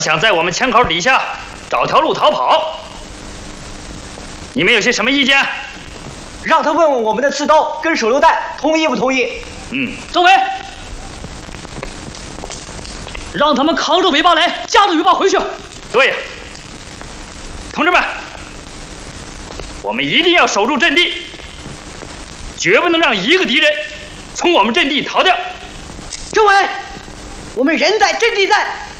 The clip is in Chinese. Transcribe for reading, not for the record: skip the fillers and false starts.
想在我们枪口底下找条路逃跑，你们有些什么意见？ 让他问问我们的刺刀跟手榴弹同意不同意？ 政委，让他们扛着尾巴来，夹着尾巴回去。 对呀，同志们，我们一定要守住阵地，绝不能让一个敌人从我们阵地逃掉。 政委，我们人在阵地在。